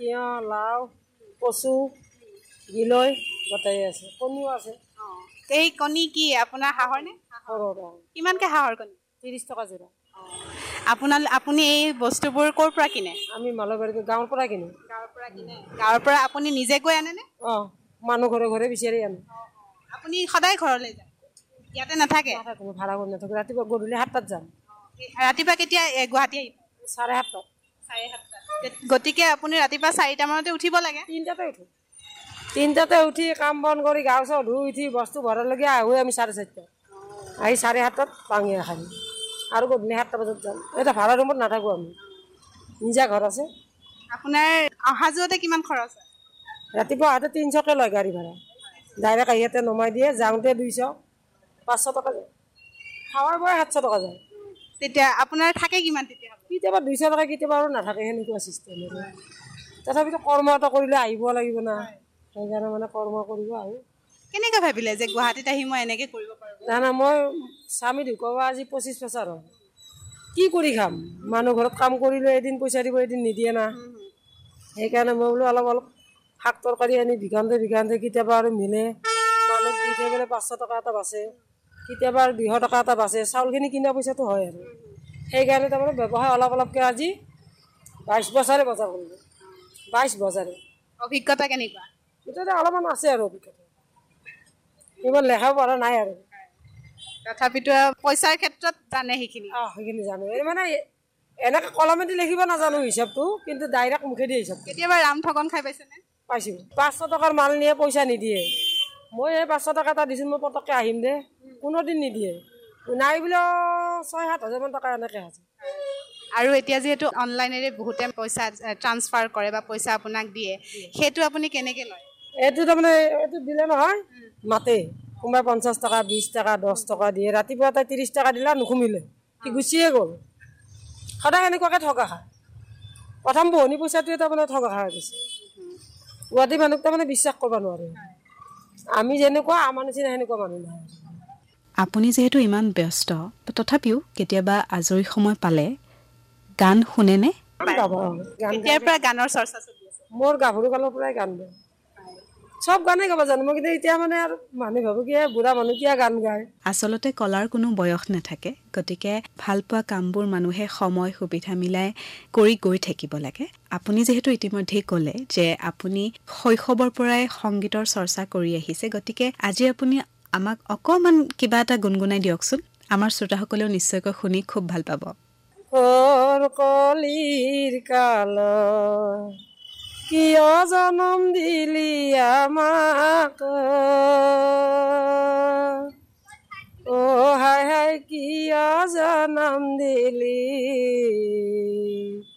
তিয়ঁহ লাও কচু গিলৈ গোটাই আছে কণীও আছে এই কণী কি আপোনাৰ হাঁহৰ নে কিমানকৈ হাঁহৰ কণী 30 টকা যোৰা আপুনি এই বস্তুবোৰ ক'ৰ পৰা কিনে আমি মালবাৰী গাঁৱৰ পৰা কিনো গাঁৱৰ পৰা আপুনি নিজে গৈ আনেনে মানুহ ঘৰে ঘৰে বিচাৰি আনো আপুনি সদায় ঘৰলৈ যায় ইয়াতে নাথাকে ভাড়া কৰি নাথাকো ৰাতিপুৱা গধূলি 7টাত যাম ৰাতিপুৱা কেতিয়া গুৱাহাটী আহিব 7:30 গতিকে আপুনি ৰাতিপুৱা 4টা মানতে উঠিব লাগে 3টাতে উঠি কাম বন কৰি গাঁও চাও ধুই উঠি বস্তু ভৰালগীয়া আহোঁ আমি 4:30 আহি 7:30 পাওঁহি খালি আৰু গধূলি 7টা বজাত যাম এটা ভাড়া ৰুমত নাথাকোঁ আমি নিজা ঘৰ আছে আপোনাৰ অহা যোৱাতে কিমান খৰচ হয় ৰাতিপুৱা আহোঁতে 300কৈ লয় গাড়ী ভাড়া ডাইৰেক্ট আহি ইয়াতে নমাই দিয়ে যাওঁতে 200 500 টকা যায় খাৱাৰ বই 700 টকা যায় তেতিয়া আপোনাৰ থাকে কিমান তেতিয়া কেতিয়াবা 200 টকা কেতিয়াবা আৰু নাথাকে সেনেকুৱা চিষ্টেম তথাপিতো কৰ্ম এটা কৰিলে আহিব লাগিব না সেইকাৰণে মানে কৰ্ম কৰিব আহোঁ কেনেকৈ ভাবিলে যে গুৱাহাটীত আহি মই এনেকৈ কৰিব পাৰোঁ না মই স্বামী ঢুকোৱা আজি 25 বছৰ হ'ল কি কৰি খাম মানুহ ঘৰত কাম কৰিলে এদিন পইচা দিব এদিন নিদিয়ে না সেইকাৰণে মই বোলো অলপ শাক তৰকাৰী আনি বিঘান্তে কেতিয়াবা আৰু মিলে মানুহ দি থৈ পেলাই 500 টকা এটা বাচে কেতিয়াবা আৰু 200 টকা এটা বাচে চাউলখিনি কিনা পইচাটো হয় আৰু সেইকাৰণে তাৰমানে ব্যৱসায় অলপকৈ আজি 22 বছৰে বজাৰ কৰিলোঁ 22 বছৰে অভিজ্ঞতা কেনেকুৱা এতিয়া অলপমান আছে আৰু অভিজ্ঞতা ইমান লেখা পঢ়া নাই আৰু তথাপিতো পইচাৰ ক্ষেত্ৰত জানে সেইখিনি জানো এই মানে এনেকৈ কলমেদি লিখিব নাজানো হিচাপটো কিন্তু ডাইৰেক্ট মুখেদি হিচাপ কেতিয়াবা ৰাম ঠগন খাই পাইছেনে পাইছোঁ 500 টকাৰ মাল নিয়ে পইচা নিদিয়ে মই এই 500 টকা এটা দিছোঁ মই পটককৈ আহিম দে কোনোদিন নিদিয়ে নাই বোলে 6-7 হাজাৰমান টকা এনেকৈ আছে আৰু এতিয়া যিহেতু অনলাইনেৰে বহুতে পইচা ট্ৰান্সফাৰ কৰে বা পইচা আপোনাক দিয়ে সেইটো আপুনি কেনেকৈ লয় এইটো তাৰমানে এইটো দিলে নহয় মাতে কোনোবাই 50 টকা 20 টকা 10 টকা দিয়ে ৰাতিপুৱা তাই 30 টকা দিলে নুসুমিলে সি গুচিয়ে গ'ল সদায় এনেকুৱাকৈ ঠগা খায় প্ৰথম বহনি পইচাটোৱে তাৰমানে ঠগা খাই গৈছে গুৱাহাটী মানুহক তাৰমানে বিশ্বাস কৰিব নোৱাৰে আমি যেনেকুৱা আমাৰ নিচিনা সেনেকুৱা মানুহ নহয় আপুনি যিহেতু ইমান ব্যস্ত তথাপিও কেতিয়াবা আজৰি সময় পালে গান শুনেনে কেতিয়াৰ পৰা গানৰ চৰ্চা চলি আছে মোৰ গাভৰু কালৰ পৰাই গান গায় চব গানেই গাব জানো মই কিন্তু এতিয়া মানে আৰু মানুহ ভাবোঁ কি বুঢ়া মানুহ কিয় গান গায় আচলতে কলাৰ কোনো বয়স নাথাকে গতিকে ভালপোৱা কামবোৰ মানুহে সময় সুবিধা মিলাই কৰি গৈ থাকিব লাগে আপুনি যিহেতু ইতিমধ্যেই ক'লে যে আপুনি শৈশৱৰ পৰাই সংগীতৰ চৰ্চা কৰি আহিছে গতিকে আজি আপুনি আমাক অকণমান কিবা এটা গুণগুণাই দিয়কচোন আমাৰ শ্ৰোতাসকলেও নিশ্চয়কৈ শুনি খুব ভাল পাব কলিৰ কাল কিয় জনম দিলি আমাক হাই কিয় জনম দিলি